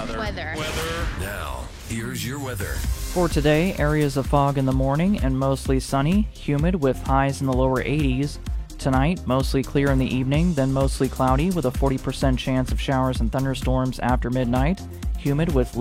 Weather. Now, here's your weather. For today, areas of fog in the morning and mostly sunny, humid with highs in the lower 80s. Tonight, mostly clear in the evening, then mostly cloudy with a 40% chance of showers and thunderstorms after midnight, humid with